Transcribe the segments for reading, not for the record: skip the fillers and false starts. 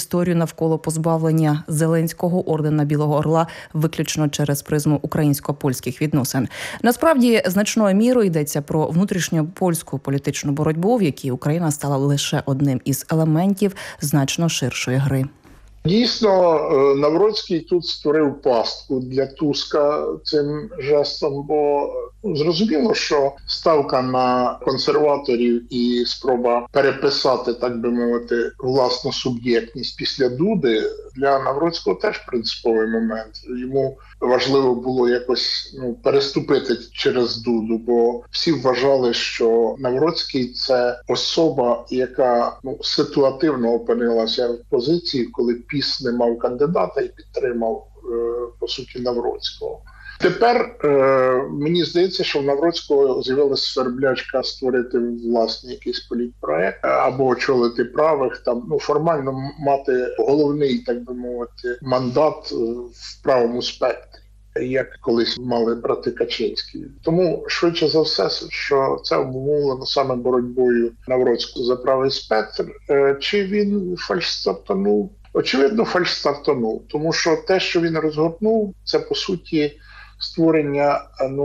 історію навколо позбавлення Зеленського ордена Білого Орла виключно через призму українсько-польських відносин. Насправді, значною мірою йдеться про внутрішньопольську політичну боротьбу, в якій Україна стала лише одним із елементів значно ширшої гри. Дійсно, Навроцький тут створив пастку для Туска цим жестом, бо зрозуміло, що ставка на консерваторів і спроба переписати, так би мовити, власну суб'єктність після Дуди для Навроцького теж принциповий момент. Йому важливо було якось переступити через Дуду, бо всі вважали, що Навроцький – це особа, яка ситуативно опинилася в позиції, коли ПіС не мав кандидата і підтримав, по суті, Навроцького. Тепер мені здається, що в Навроцького з'явилася сверблячка створити власний якийсь політпроект або очолити правих, формально мати головний, так би мовити, мандат в правому спектрі, як колись мали брати Качинські. Тому, швидше за все, що це обумовлено саме боротьбою Навроцького за правий спектр. Чи він фальшстартанув? Очевидно, фальшстартанув, тому що те, що він розгорнув, це, по суті, створення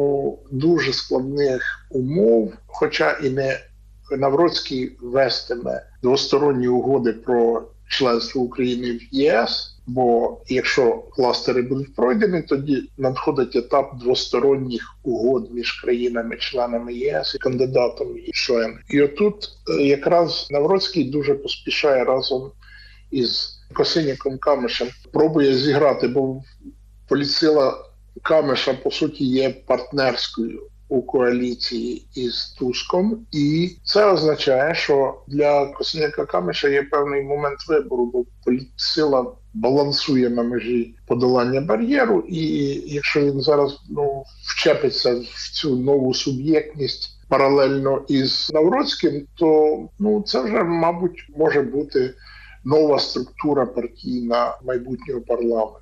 дуже складних умов, хоча і не Навроцький вестиме двосторонні угоди про членство України в ЄС, бо якщо кластери будуть пройдені, тоді надходить етап двосторонніх угод між країнами-членами ЄС і кандидатом і членом. І отут якраз Навроцький дуже поспішає разом із Косиняком-Камишем, пробує зіграти, бо політсила Камиша, по суті, є партнерською у коаліції із Туском. І це означає, що для Косиняка-Камиша є певний момент вибору, бо політсила балансує на межі подолання бар'єру. І якщо він зараз вчепиться в цю нову суб'єктність паралельно із Навроцьким, то це вже, мабуть, може бути нова структура партійна майбутнього парламенту.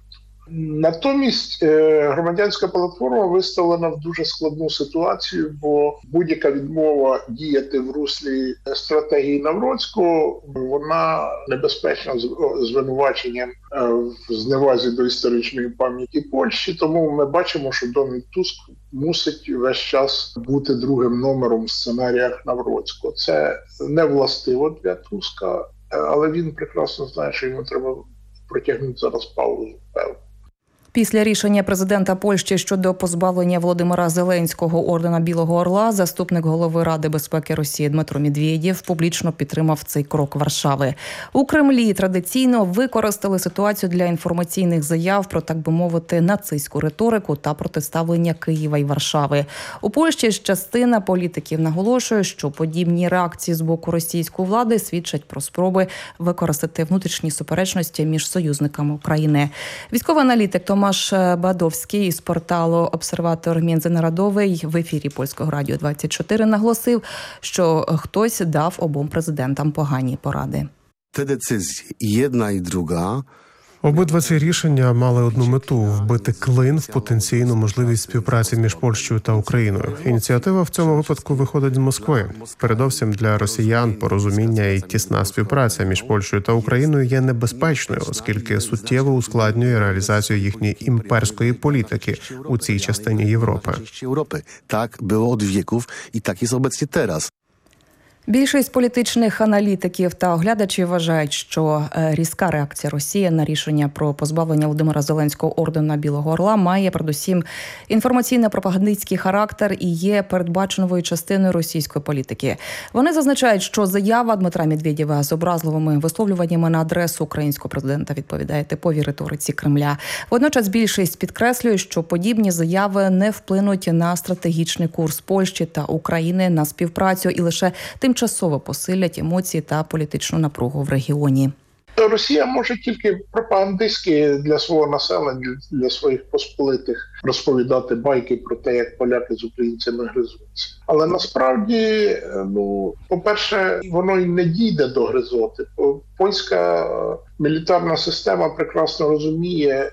Натомість громадянська платформа виставлена в дуже складну ситуацію, бо будь-яка відмова діяти в руслі стратегії Навроцького, вона небезпечна звинуваченням в зневазі до історичної пам'яті Польщі. Тому ми бачимо, що Дональд Туск мусить весь час бути другим номером в сценаріях Навроцького. Це не властиво для Туска, але він прекрасно знає, що йому треба протягнути зараз паузу, певно. Після рішення президента Польщі щодо позбавлення Володимира Зеленського ордена Білого Орла, заступник голови Ради безпеки Росії Дмитро Медведєв публічно підтримав цей крок Варшави. У Кремлі традиційно використали ситуацію для інформаційних заяв про, так би мовити, нацистську риторику та протиставлення Києва і Варшави. У Польщі ж частина політиків наголошує, що подібні реакції з боку російської влади свідчать про спроби використати внутрішні суперечності між союзниками України. Військовий аналітик Томаш Бадовський із порталу «Обсерватор Міжнародовий» в ефірі Польського радіо 24 наголосив, що хтось дав обом президентам погані поради. Те децизії, єдна і друга, обидва ці рішення мали одну мету – вбити клин в потенційну можливість співпраці між Польщею та Україною. Ініціатива в цьому випадку виходить з Москви. Передовсім для росіян порозуміння і тісна співпраця між Польщею та Україною є небезпечною, оскільки суттєво ускладнює реалізацію їхньої імперської політики у цій частині Європи. Так було від віків і так є обecnie teraz. Більшість політичних аналітиків та оглядачів вважають, що різка реакція Росії на рішення про позбавлення Володимира Зеленського ордена Білого Орла має передусім інформаційно-пропагандистський характер і є передбаченовою частиною російської політики. Вони зазначають, що заява Дмитра Медведєва з образливими висловлюваннями на адресу українського президента відповідає типовій риториці Кремля. Водночас більшість підкреслює, що подібні заяви не вплинуть на стратегічний курс Польщі та України на співпрацю і лише тимчасово посилять емоції та політичну напругу в регіоні. Росія може тільки пропагандистськи для свого населення, для своїх посполитих розповідати байки про те, як поляки з українцями гризуться. Але насправді, по-перше, воно й не дійде до гризоти. Польська мілітарна система прекрасно розуміє,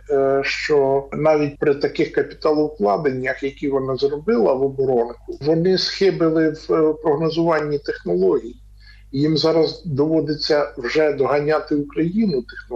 що навіть при таких капіталовкладеннях, які вона зробила в оборонку, вони схибили в прогнозуванні технологій. Їм зараз доводиться вже доганяти Україну технології.